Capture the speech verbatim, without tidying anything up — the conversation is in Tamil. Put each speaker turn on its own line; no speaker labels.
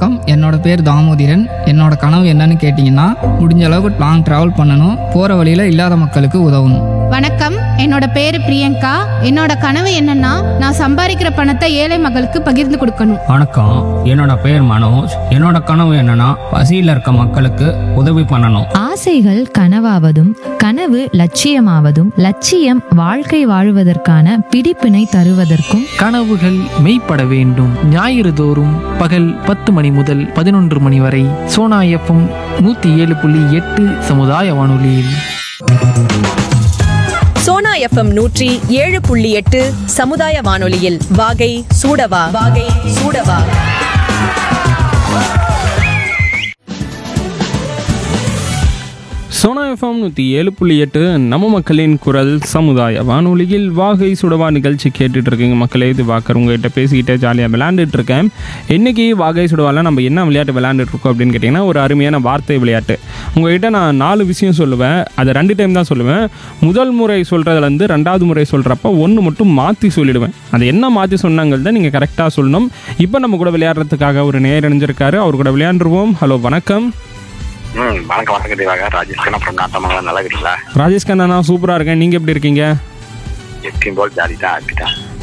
வணக்கம். என்னோட பேர் தாமோதிரன். என்னோட கனவு என்னன்னு கேட்டிங்கன்னா, முடிஞ்ச அளவுக்கு லாங் ட்ராவல் பண்ணணும், போகிற வழியில் இல்லாத மக்களுக்கு உதவணும்.
வணக்கம், என்னோட பேரு பிரியங்கா. என்னோட கனவு என்னன்னா, நான் சம்பாதிக்கிற பணத்தை ஏழை மக்களுக்கு பகிர்ந்து கொடுக்கணும்.
வணக்கம், என்னோட பேர் மனோஜ். என்னோட கனவு என்னன்னா, பசியில் இருக்க மக்களுக்கு உதவி பண்ணணும்.
ஆசைகள் கனவாவதும் கனவு லட்சியமாவதும் லட்சியம் வாழ்க்கை வாழுவதற்கான பிடிப்பினை தருவதற்கும்
கனவுகள் மெய்ப்பட வேண்டும். ஞாயிறு தோறும் பகல் பத்து மணி முதல் பதினொன்று மணி வரை சோனா எஃப்எம் நூத்தி ஏழு புள்ளி எட்டு சமுதாய வானொலியில்.
சோனா எஃப்எம் நூற்றி ஏழு புள்ளி எட்டு சமுதாய வானொலியில் வாகை சூடவா வாகை சூடவா.
சோனா எஃப்எம் நூற்றி ஏழு புள்ளி எட்டு நம்ம மக்களின் குரல் சமுதாய வானொலியில் வாகை சுடவா நிகழ்ச்சி கேட்டுட்டு இருக்கீங்க மக்களே. இது வாக்கர் உங்ககிட்ட பேசிக்கிட்டே ஜாலியாக விளையாண்டுட்டு இருக்கேன். இன்றைக்கி வாகை சுடவாவில் நம்ம என்ன விளையாட்டு விளையாண்டுட்டு இருக்கோம் அப்படின்னு கேட்டிங்கன்னா, ஒரு அருமையான வார்த்தை விளையாட்டு. உங்கள்கிட்ட நான் நாலு விஷயம் சொல்லுவேன், அதை ரெண்டு டைம் தான் சொல்லுவேன். முதல் முறை சொல்கிறதுலேருந்து ரெண்டாவது முறை சொல்கிறப்ப ஒன்று மட்டும் மாற்றி சொல்லிடுவேன். அதை என்ன மாற்றி சொன்னாங்கள் தான் நீங்கள் கரெக்டாக சொல்லணும். இப்போ நம்ம கூட விளையாடுறதுக்காக ஒரு நேர் இணைஞ்சிருக்காரு, அவர் கூட விளையாண்டுருவோம். ஹலோ, வணக்கம்.
ம் வணக்கம் வணக்கம் தேவாக. ராஜேஷ் கண்ணா ஃப்ரம் நாட்டமங்கலம். நல்லா இருக்கீங்களா?
ராஜேஷ் கண்ணா, நான் சூப்பராக இருக்கேன். நீங்கள் எப்படி இருக்கீங்க?
எப்பயும் போல் ஜாலி தான், ஹாப்பி தான்.